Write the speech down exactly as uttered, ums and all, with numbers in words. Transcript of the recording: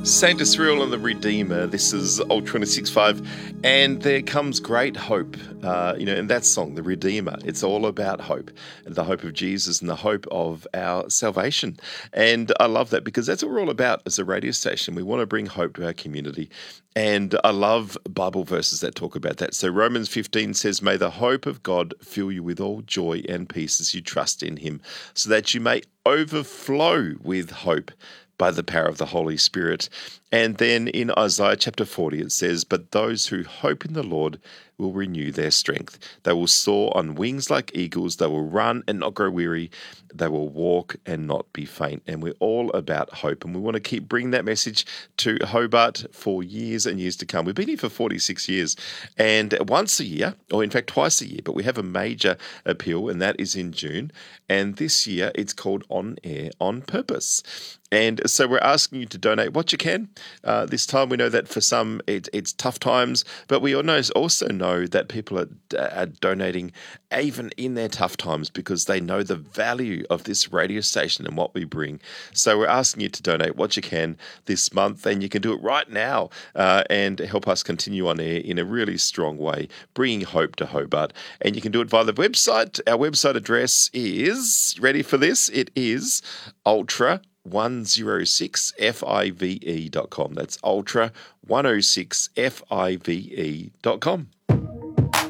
Saint Cyril and the Redeemer. This is Ultra ninety-six point five, and there comes great hope. Uh, you know, in that song, The Redeemer, it's all about hope, the hope of Jesus and the hope of our salvation. And I love that because that's what we're all about as a radio station. We want to bring hope to our community. And I love Bible verses that talk about that. So Romans fifteen says, "May the hope of God fill you with all joy and peace as you trust in him, so that you may overflow with hope by the power of the Holy Spirit." And then in Isaiah chapter forty, it says, "But those who hope in the Lord will renew their strength. They will soar on wings like eagles. They will run and not grow weary. They will walk and not be faint." And we're all about hope. And we want to keep bringing that message to Hobart for years and years to come. We've been here for forty-six years. And once a year, or in fact twice a year, but we have a major appeal, and that is in June. And this year it's called On Air on Purpose. And so we're asking you to donate what you can. Uh, this time we know that for some it, it's tough times, but we all know, also know that people are, are donating even in their tough times because they know the value of this radio station and what we bring. So we're asking you to donate what you can this month, and you can do it right now uh, and help us continue on air in a really strong way, bringing hope to Hobart. And you can do it via the website. Our website address is, ready for this? It is Ultra one oh six five e dot com. That's ultra one oh six five e dot com.